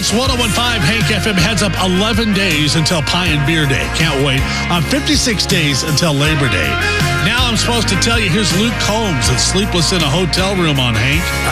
It's 101.5 Hank FM. Heads up 11 days until Pie and Beer Day. Can't wait. 56 days until Labor Day. Now I'm supposed to tell you, here's Luke Combs. It's Sleepless in a Hotel Room on Hank.